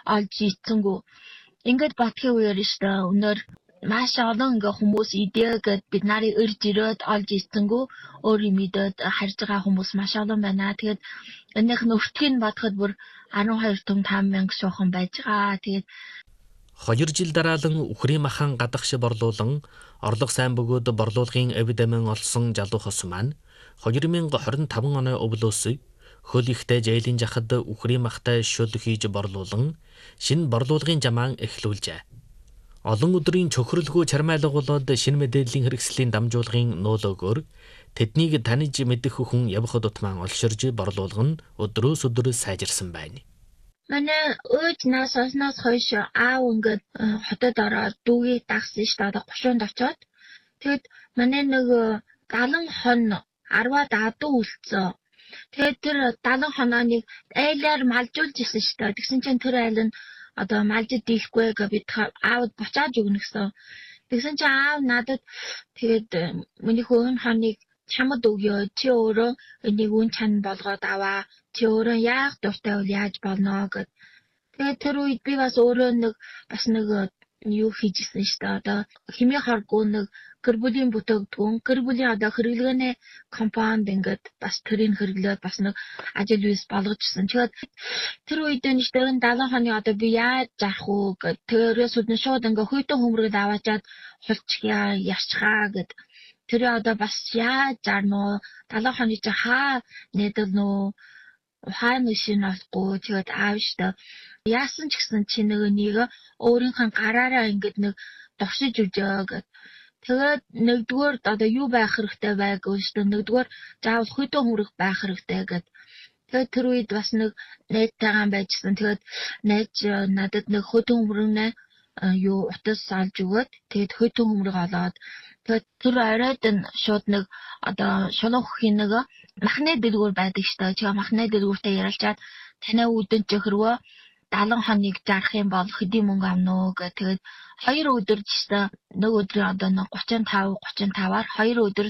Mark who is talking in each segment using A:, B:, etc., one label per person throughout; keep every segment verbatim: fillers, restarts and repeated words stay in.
A: олж ийцэнгүү. Ингээд бодхийн үеэр штэ өнөр маш олон ингээ хүмүүс идегээд бид нарыг ирж ирээд олж ийцэнгүү өөрийн мэдээд харж байгаа хүмүүс маш олон байна. Тэгээд энийх нь өртгийг бодоход бүр арван хоёр том таван мянга шуухан байж байгаа. Тэгээд
B: хоёр жил дараалан үхрийн махан гадагш борлуулан орлого сайн бөгөөд борлуулгын эвдэмэн олсон жалуухас маань хоёр мянга хорин таван оны өвлөөс хөл ихтэй жээлийн жахад үхрийн махтай шүл хийж борлуулан шинэ борлуулгын жамаан эхлүүлжээ. Олон өдрийн чөхрөлгүй чармайлга болоод шинэ мэдээллийн хэрэгслийн дамжуулгын нуулөөгөөр тэднийг таниж мэдэх хүн явхад утман олширж борлуулга нь өдрөөс өдөр сайжирсан байна.
A: Манай өөж нас осноос хойш аав ингээд хотод ороод дүүгийг дагсан шүү дээ. Одоо гушуунд очоод. Тэгэд манай нэг галан хон арваад адуу үлдсэн. Тэгээд тэр далан хоноо нэг айлаар малжуулж исэн шүү дээ. Тэгсэн чинь тэр айл нь одоо малж дийлэхгүй гэж бид аавд буцааж өгнө гэсэн. Тэгсэн чинь аав надад тэгээд миний хөөн хоныг чамд өгөө. Чи өөрөө энийг үн чан болгоод аваа. Чи өөрөө яах дуртай бол яаж болно гэд. Тэгээд тэр үед би бас өөрөө нэг бас нэг юу хийжсэн шүү дээ. Одоо химийн хоргүй нэг гэр бүлийн бүтээгдэхүүн, гэр бүлийн одоо хэрэглгээний компанид ингээд бас тэрийг хэрэглээд бас нэг ажил үйс болгожсэн. Тэгээд тэр үед нь шүү дээ далайн хоны одоо би яаж зарах уу гэд. Тэрээс үдэн шууд ингээд хөйтөн хөмрөд аваачаад хулчихъя, ясчхаа гэд. Тэр одоо бас яаж зарна уу? Далайн хоны чи хаа нэдэлнэ үү? Ухаан шин олохгүй тэгээд аав штэ яасан ч гэсэн чи нэг нэг өөрийнхөө гараараа ингээд нэг дуршиж үжээ гэд. Тэгээд нэгдүгээр одоо юу байх хэрэгтэй байг гэвчтэй нэгдүгээр заавал хөдөө хүрэх байх хэрэгтэй гэд. Тэгээд тэр үед бас нэг найзтайгаан байжсэн. Тэгээд найз надад нэг хөдөө хүрнэ юу утас олж өгөөд тэгээд хөдөө хүмрэг олоод тэгээд тэр оройд нь шууд нэг одоо шунуу хөхийн нэг махны дэлгүүр байдаг штэ. Тэгээ махны дэлгүүртээ ярилцаад танай үдэн ч хөрвөө далан хоныг зарах юм бол хэдийн мөнгө авна уу гэх. Тэгээд хоёр өдөр штэ нэг өдрийн одоо нэг гучин тав гучин таваар хоёр өдөр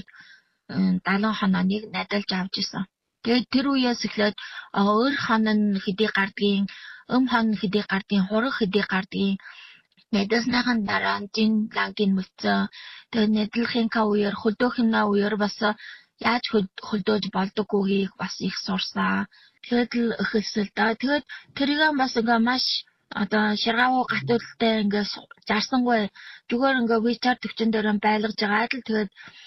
A: далан хонооник найдалж авч исэн. Тэгээд тэр үеэс эхлээд өөр хон нь хэдий гардгийн, өм хон хэдий гардгийн, хураг хэдий гардгийн найдасныхан дараа жин лагийн мөцөө тэгээд найдлахын ка үеэр хөлдөөхнө үеэр бас яаж хөлдөөж болдоггүйгийг бас их сурсан. Тэгээд л эхэлсэл да. Тэгээд тэрийг бас ингээ маш одоо шаргаавуу гатуултай ингээ зарсангүй зүгээр ингээ вичар төвчөн дээр байлгаж байгаа л тэгээд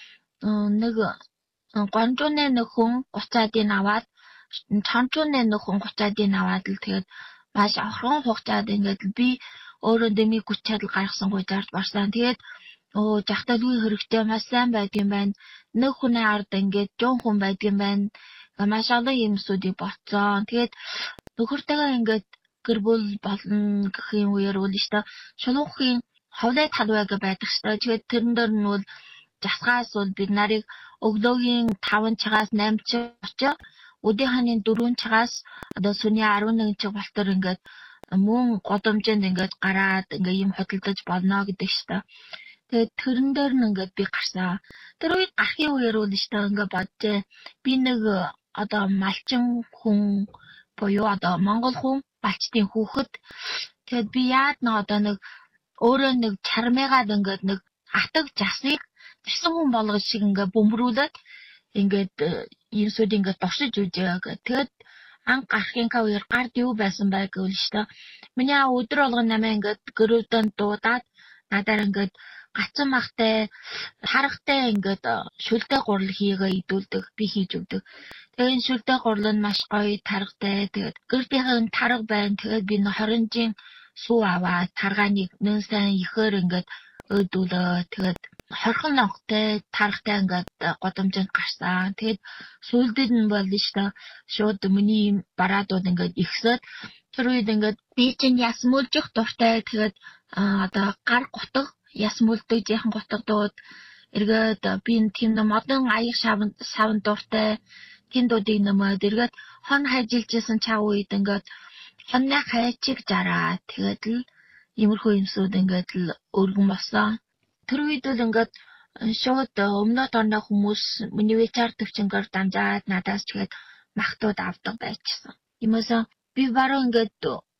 A: нэг гонжууны нэг хүн гуцаадын аваад чанчууны нэг хүн гуцаадын аваад л тэгээд маш авраган хугацаанд ингээд би өөрөө дэмий хүч чадал гаргасангүй зарж барсан. Тэгээд оо жахталгүй хэрэгтэй маш сайн байдгийн байна. Нэг хүний ард ингээд жон хүн байдгийн байна. Маш олон юмсуудыг боцсон. Тэгээд нөхөртэйгээ ингээд гэр бүл болно гэхийн үеэр үл штэ шунуухийн ховлын талбайг байдаг штэ. Тэгээд тэрэн дээр нь бол засгаас бол бид нарыг өглөөгийн таван цагаас найман цаг очоо өдийн ханы дөрвөн цагаас одоо сүний арван нэгэн цаг болтор ингээд мөн годомжинд ингээд гараад ингээд юм хөдөлдөж болно гэдэг штэ. Тэгээд тэрэн дээр нь ингээд би гарсан. Тэр үед гарахын үеэр үл штэ ингээд боджээ. Би нэг одоо малчин хүн буюу одоо монгол хүн балчдын хүүхэд. Тэгээд би яад нэг одоо нэг өөрөө нэг чармыгаад ингээд нэг атаг жасыг тэгсэн хүн болгож шиг ингээд бөмбөрүүлээд ингээд юмсууд ингээд дурсаж үжээ гэх. Тэгээд анх гарахын ка үеэр гард юу байсан бай гэвэл штэ. Миний аа өдөр болгон намаа ингээд гөрөвдөнд дуудаад надаар ингээд гацсан махтай харахтай ингээд шүлтэй гурал хийгээ идүүлдэг би хийж өгдөг. Тэгээд шүлтэй гурал нь маш гоё таргатай. Тэгээд гэрдийн тарга байна. Тэгээд би хоринжийн сүү аваад таргааныг нэн сайн ихээр ингээд өдөлөө. Тэгээд хорхон ногтой таргатай ингээд годомжинд гарсан. Тэгээд сүлдэд нь бол штэ шууд миний бараадууд ингээд ихсээд тэр үед ингээд би чинь яс мөлжих дуртай. Тэгээд одоо гар гутг яс мөлдөж яхан гутгдууд эргээд би тийм нэг модон аяг шавн савн дуртай тэндүүдийг нэмээд эргээд хон хайжилжсэн цаг үед ингээд хонны хайчиг зараа. Тэгээд л иймэрхүү юмсууд ингээд л өргөн болсон. Тэр үед л ингээд шууд өмнөд орны хүмүүс миний вичар төвчнгээр дамжаад надаас тэгээд махтууд авдаг байжсан. Юмээс би баруун ингээд